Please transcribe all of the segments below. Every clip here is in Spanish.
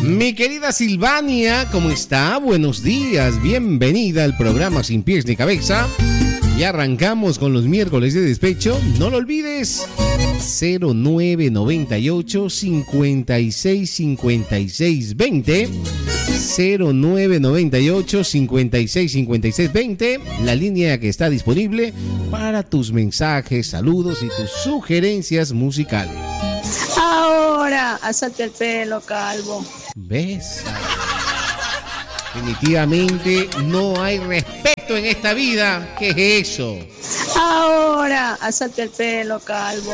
Mi querida Silvania, ¿cómo está? Buenos días, bienvenida al programa Sin Pies ni Cabeza. Y arrancamos con los miércoles de despecho. No lo olvides, 0998 56 56 20. 0998 56 56 20, la línea que está disponible para tus mensajes, saludos y tus sugerencias musicales. Ahora, alzate el pelo, calvo. ¿Ves? Definitivamente no hay respeto en esta vida. ¿Qué es eso? Ahora, alzate el pelo, calvo.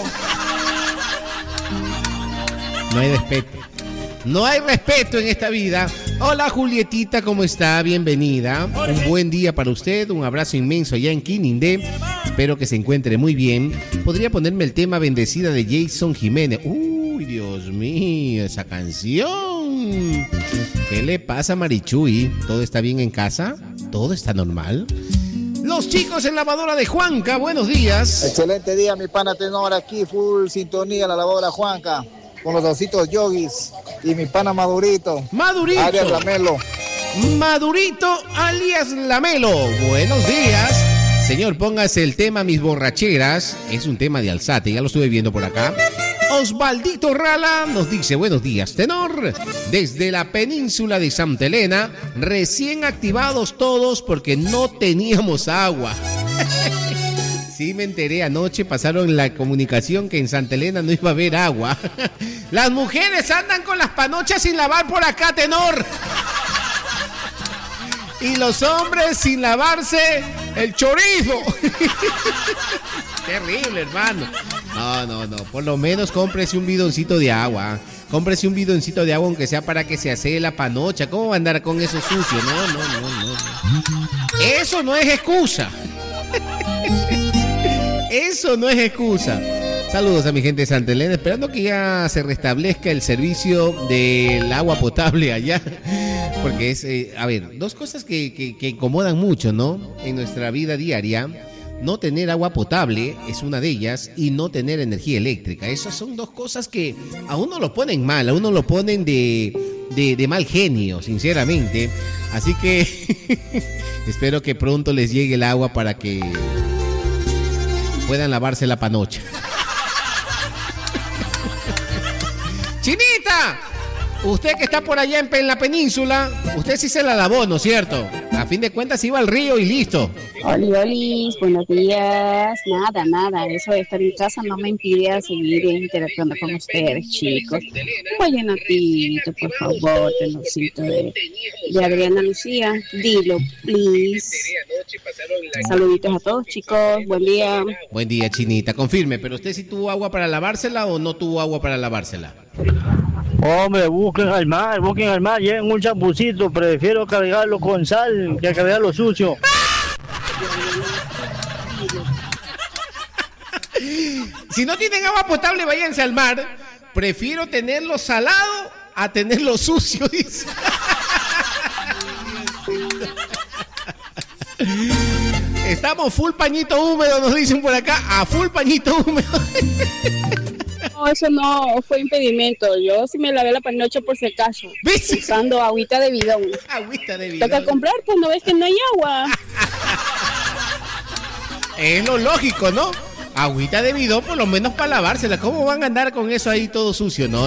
No hay respeto. No hay respeto en esta vida. Hola Julietita, ¿cómo está? Bienvenida. Un buen día para usted, un abrazo inmenso allá en Quinindé. Espero que se encuentre muy bien. ¿Podría ponerme el tema Bendecida de Jason Jiménez? Uy, Dios mío, esa canción. ¿Qué le pasa a Marichuy? ¿Todo está bien en casa? ¿Todo está normal? Los chicos en lavadora de Juanca, buenos días. Excelente día, mi pana Tenor, aquí full sintonía, la lavadora Juanca. Con los ositos yogis y mi pana Madurito. Madurito. Alias Lamelo. Madurito alias Lamelo. Buenos días. Señor, póngase el tema Mis Borracheras. Es un tema de Alzate, ya lo estuve viendo por acá. Osvaldito Rala nos dice, buenos días, tenor. Desde la península de Santa Elena, recién activados todos porque no teníamos agua. Sí, me enteré anoche, pasaron la comunicación que en Santa Elena no iba a haber agua. Las mujeres andan con las panochas sin lavar por acá, tenor. Y los hombres sin lavarse el chorizo. Terrible, hermano. No. Por lo menos cómprese un bidoncito de agua. Cómprese un bidoncito de agua aunque sea para que se asee la panocha. ¿Cómo va a andar con eso sucio? No. Eso no es excusa. Eso no es excusa. Saludos a mi gente de Santa Elena, esperando que ya se restablezca el servicio del agua potable allá. Porque es, dos cosas que incomodan mucho, ¿no? En nuestra vida diaria. No tener agua potable es una de ellas y no tener energía eléctrica. Esas son dos cosas que a uno lo ponen mal, a uno lo ponen de mal genio, sinceramente. Así que espero que pronto les llegue el agua para que puedan lavarse la panocha. Chinita, usted que está por allá en la península, usted sí se la lavó, ¿no es cierto? A fin de cuentas iba al río y listo. Oli, buenos días. Nada, eso de estar en casa no me impide seguir interactuando con ustedes, chicos. Oye, Natito, por favor, tenorcito de Adriana Lucía, dilo, please. Saluditos a todos, chicos, buen día. Buen día, Chinita, confirme, pero usted sí tuvo agua para lavársela o no tuvo agua para lavársela. Hombre, busquen al mar, lleven un champucito, prefiero cargarlo con sal que cargarlo sucio. Si no tienen agua potable, váyanse al mar. Prefiero tenerlo salado a tenerlo sucio, dice. Estamos full pañito húmedo, nos dicen por acá. A full pañito húmedo. No, eso no fue impedimento. Yo sí me lavé la panocha por si acaso. ¿Ves? Usando agüita de bidón. Agüita de bidón. Toca comprar cuando ves que no hay agua. Es lo lógico, ¿no? Agüita de bidón por lo menos para lavársela. ¿Cómo van a andar con eso ahí todo sucio? No.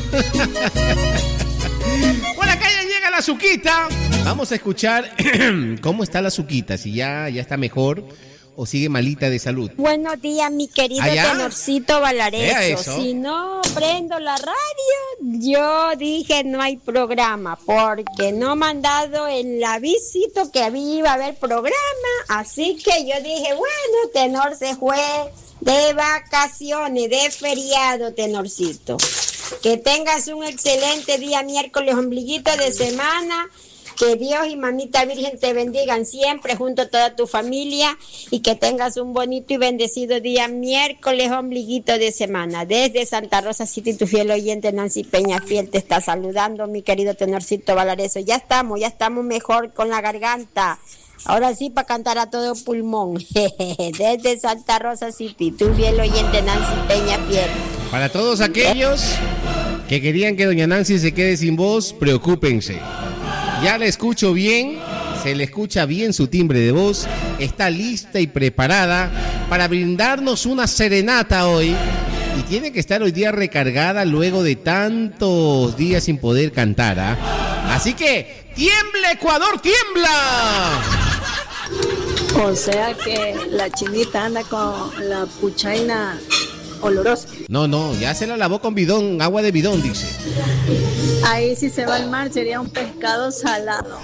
Por acá ya llega la Zuquita. Vamos a escuchar cómo está la Zuquita. Si ya está mejor o sigue malita de salud. Buenos días, mi querido Tenorcito Valareso. Si no prendo la radio, yo dije no hay programa, porque no me han dado el avisito que iba a haber programa. Así que yo dije, bueno, Tenor se fue de vacaciones, de feriado, Tenorcito. Que tengas un excelente día miércoles, ombliguito de semana. Que Dios y Mamita Virgen te bendigan siempre junto a toda tu familia y que tengas un bonito y bendecido día miércoles, ombliguito de semana. Desde Santa Rosa City, tu fiel oyente Nancy Peña Fiel te está saludando, mi querido Tenorcito Valareso. Ya estamos mejor con la garganta. Ahora sí, para cantar a todo pulmón. Desde Santa Rosa City, tu fiel oyente Nancy Peña Fiel. Para todos aquellos que querían que doña Nancy se quede sin voz, preocúpense. Ya la escucho bien, se le escucha bien su timbre de voz, está lista y preparada para brindarnos una serenata hoy. Y tiene que estar hoy día recargada luego de tantos días sin poder cantar, ¿ah? Así que, ¡tiembla, Ecuador, tiembla! O sea que la chinita anda con la puchaina olorosa. No, ya se la lavó con bidón, agua de bidón, dice. Ahí si se va al mar sería un pescado salado.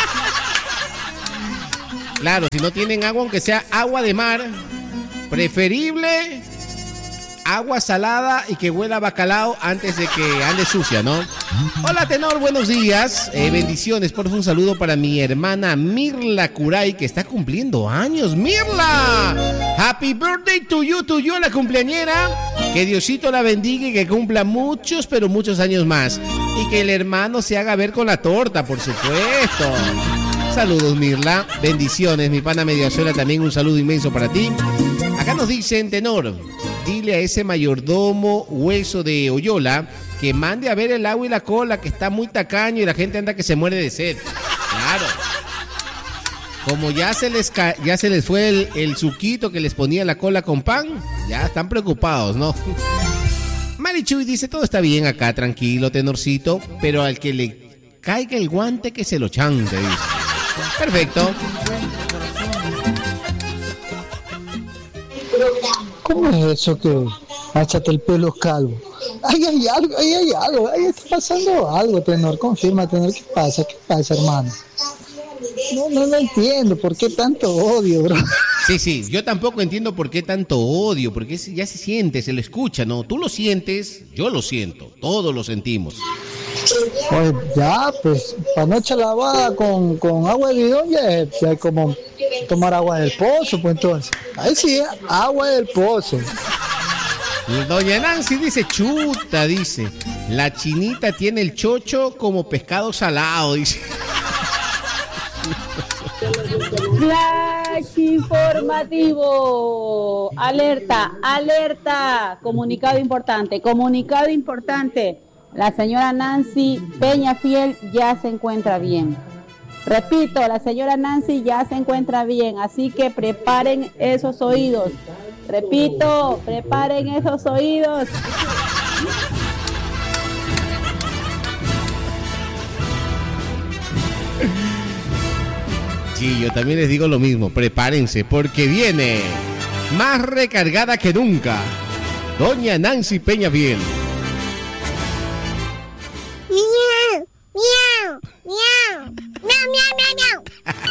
Claro, si no tienen agua, aunque sea agua de mar, preferible agua salada y que huela a bacalao antes de que ande sucia, ¿no? Hola, tenor, buenos días. Bendiciones, por favor, un saludo para mi hermana Mirla Curay, que está cumpliendo años. ¡Mirla! Happy birthday to you, la cumpleañera. Que Diosito la bendiga y que cumpla muchos, pero muchos años más. Y que el hermano se haga ver con la torta, por supuesto. Saludos, Mirla. Bendiciones, mi pana Mediazuela, también un saludo inmenso para ti. Acá nos dicen, tenor, dile a ese mayordomo Hueso de Oyola que mande a ver el agua y la cola, que está muy tacaño y la gente anda que se muere de sed. Claro. Como ya se les fue el suquito que les ponía la cola con pan, ya están preocupados, ¿no? Marichuy dice, todo está bien acá, tranquilo, tenorcito, pero al que le caiga el guante que se lo chante, dice. Perfecto. ¿Cómo es eso que hachate el pelo calvo? Ahí hay algo, ahí está pasando algo, tenor, confirma, tenor, ¿qué pasa, hermano? No entiendo, ¿por qué tanto odio, bro? Sí, yo tampoco entiendo por qué tanto odio, porque ya se siente, se lo escucha, ¿no? Tú lo sientes, yo lo siento, todos lo sentimos. Pues ya, pues, para noche lavada con agua de bidón ya es como tomar agua del pozo, pues entonces. Ahí sí, agua del pozo. Doña Nancy dice, chuta, dice, la chinita tiene el chocho como pescado salado, dice. Flash informativo. Alerta. Comunicado importante. La señora Nancy Peñafiel ya se encuentra bien. Repito, la señora Nancy ya se encuentra bien, así que preparen esos oídos. Repito, preparen esos oídos. Sí, yo también les digo lo mismo, prepárense, porque viene más recargada que nunca, doña Nancy Peñafiel. Miau, miau, miau, miau, miau, miau,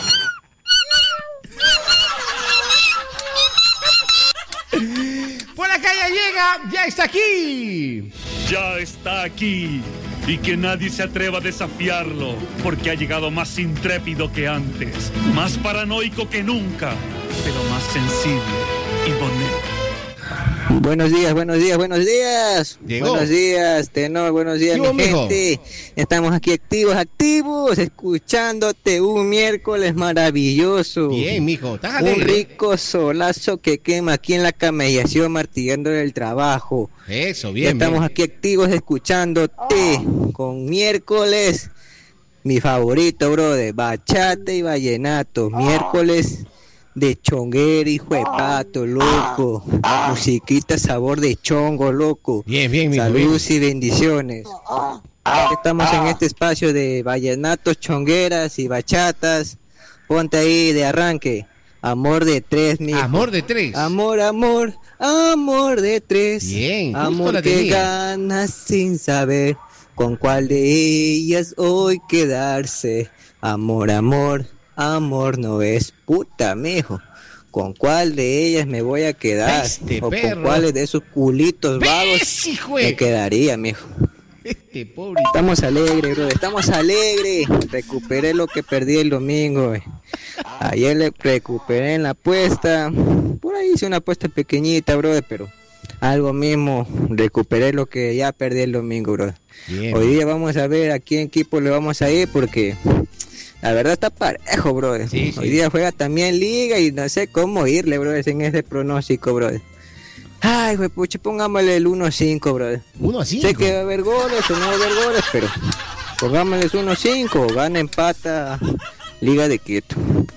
miau. Por acá ya llega, ya está aquí. Ya está aquí. Y que nadie se atreva a desafiarlo, porque ha llegado más intrépido que antes, más paranoico que nunca, pero más sensible y bonito. Buenos días. Llegó. Buenos días, tenor, buenos días, mi gente. Estamos aquí activos, escuchándote un miércoles maravilloso. Bien, mijo, estás alegre. Un rico solazo que quema aquí en la camellación, martillando el trabajo. Eso, bien. Estamos aquí activos, escuchándote con miércoles, mi favorito, brother, bachata y vallenato. Miércoles de chonguera, hijo de pato, loco. Musiquita sabor de chongo, loco. Bien, saludos y bendiciones. Estamos en este espacio de vallenatos, chongueras y bachatas. Ponte ahí de arranque. Amor de tres, mijo. Amor de tres. Amor de tres. Bien, amor que ganas sin saber con cuál de ellas hoy quedarse. Amor no es puta, mijo. ¿Con cuál de ellas me voy a quedar? ¿O con cuáles de esos culitos vagos me quedaría, mijo? Pobre. Estamos alegres, bro. Recuperé lo que perdí el domingo. Ayer le recuperé en la apuesta. Por ahí hice una apuesta pequeñita, bro, pero algo mismo. Recuperé lo que ya perdí el domingo, bro. Bien. Hoy día vamos a ver a qué equipo le vamos a ir, porque la verdad está parejo, bro. Sí. Hoy día juega también Liga y no sé cómo irle, bro, en ese pronóstico, bro. Ay, güey, pucha, pongámosle el 1-5, brother. 1-5. Sé que va a haber goles o no va a haber goles, pero pongámosles 1-5. Gana, empata, Liga de Quito.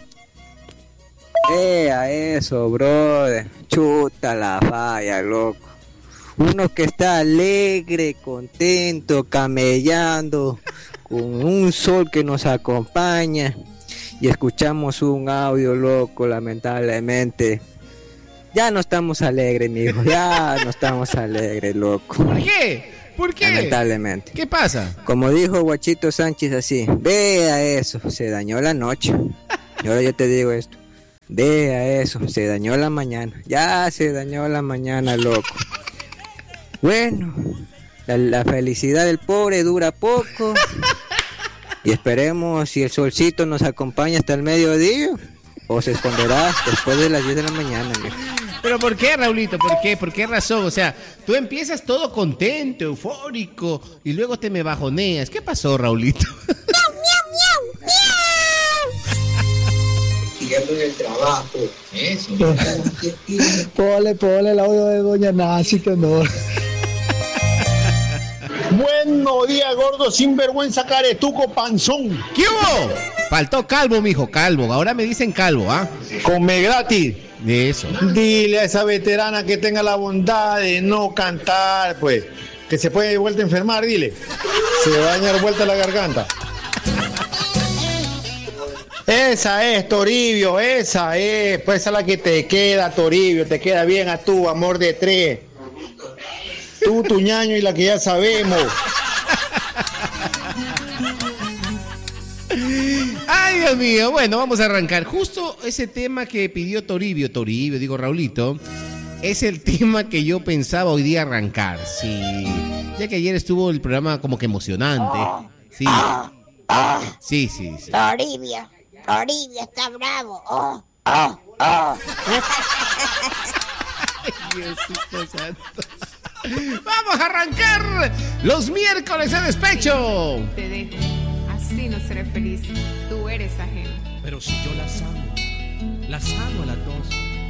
A eso, brother. Chuta la falla, loco. Uno que está alegre, contento, camellando, con un sol que nos acompaña. Y escuchamos un audio, loco, lamentablemente. Ya no estamos alegres, mijo. Ya no estamos alegres, loco. ¿Por qué? ¿Por qué? Lamentablemente. ¿Qué pasa? Como dijo Guachito Sánchez así, vea eso, se dañó la noche. Y ahora yo te digo esto. Vea eso, se dañó la mañana. Ya se dañó la mañana, loco. Bueno, la felicidad del pobre dura poco. Y esperemos si el solcito nos acompaña hasta el mediodía. O se esconderá después de las 10 de la mañana, mijo. ¿Pero por qué, Raulito? ¿Por qué? ¿Por qué razón? O sea, tú empiezas todo contento, eufórico, y luego te me bajoneas. ¿Qué pasó, Raulito? Siguiendo en el trabajo. Eso. Ponle el audio de doña Nancy, que no. Buenos días, gordo, sinvergüenza, caretuco, panzón. ¿Qué hubo? Faltó calvo, mijo, calvo. Ahora me dicen calvo, ¿ah? Come gratis. Eso. Dile a esa veterana que tenga la bondad de no cantar, pues. Que se puede de vuelta a enfermar, dile. Se va a dañar vuelta la garganta. Esa es, Toribio, esa es. Pues esa es la que te queda, Toribio. Te queda bien a tu amor de tres. Tú, tu ñaño y la que ya sabemos. Ay, Dios mío. Bueno, vamos a arrancar. Justo ese tema que pidió Toribio, digo Raulito, es el tema que yo pensaba hoy día arrancar. Sí. Ya que ayer estuvo el programa como que emocionante. Sí. Sí. Toribio está bravo. Diosito santo. Vamos a arrancar los miércoles de despecho. Te dejo, así no seré feliz. Tú eres ajeno. Pero si yo las amo a las dos.